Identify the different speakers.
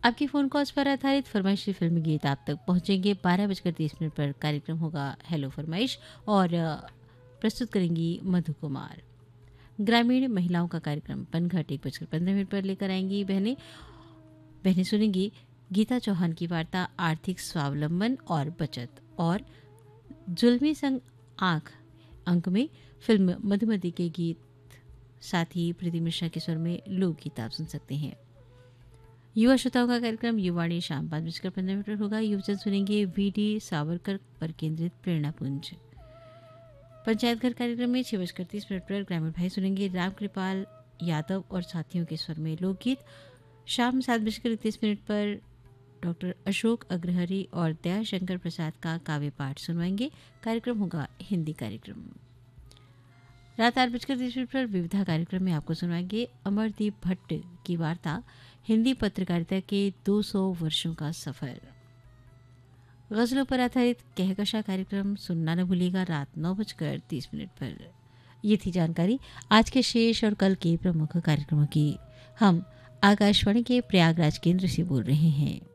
Speaker 1: आपकी phone calls पर आधारित फरमाइशी फ़िल्मी गीत आप तक पहुँचेंगे 12:30 पर। कार्यक्रम होगा हेलो फरमाइश और प्रस्तुत करेंगी मधु कुमार। ग्रामीण महिलाओं का कार्यक्रम पनघट 1:15 पर लेकर आएंगी बहनें। बहनें सुनेंगी गीता चौहान की वार्ता आर्थिक स्वावलंबन और बचत, और जुल्मी संग आँख अंक में फिल्म मधुमती के गीत, साथ ही प्रीति मिश्रा के स्वर में लोकगीत आप सुन सकते हैं। युवा श्रोताओं का कार्यक्रम युवाणी शाम 5:15 पर होगा। युवजन सुनेंगे वीडी सावरकर पर केंद्रित प्रेरणापुंज। पंचायत घर कार्यक्रम में 6:30 पर ग्रामीण भाई सुनेंगे रामकृपाल यादव और साथियों के स्वर में लोकगीत। शाम 7:31 पर डॉक्टर अशोक अग्रहरी और दयाशंकर प्रसाद का काव्य पाठ सुनवाएंगे। कार्यक्रम होगा हिंदी कार्यक्रम। रात 8:30 पर विविधा कार्यक्रम में आपको सुनाएंगे अमरदीप भट्ट की वार्ता हिंदी पत्रकारिता के 200 वर्षों का सफर। गजलों पर आधारित कहकशा कार्यक्रम सुनना न भूलिएगा रात 9:30 पर। ये थी जानकारी आज के शेष और कल के प्रमुख कार्यक्रमों की। हम आकाशवाणी के प्रयागराज केंद्र से बोल रहे हैं।